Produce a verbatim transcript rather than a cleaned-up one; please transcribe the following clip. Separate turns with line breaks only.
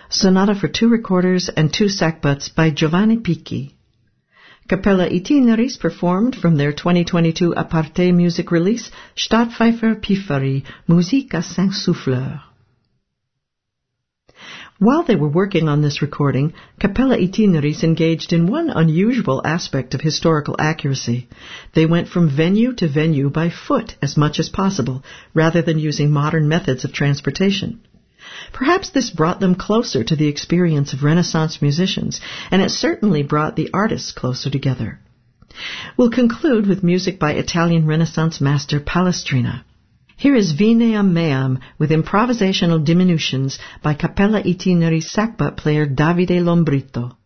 Sonata for two recorders and two sackbuts by Giovanni Picchi. Capella Itineris performed from their twenty twenty-two Aparte music release, Stadtpfeifer Pifferi, Musique à cinq souffleurs. While they were working on this recording, Capella Itineris engaged in one unusual aspect of historical accuracy. They went from venue to venue by foot as much as possible, rather than using modern methods of transportation. Perhaps this brought them closer to the experience of Renaissance musicians, and it certainly brought the artists closer together. We'll conclude with music by Italian Renaissance master Palestrina. Here is Vineam Meam with improvisational diminutions by Capella Itineris sackbut player Davide Lombrito.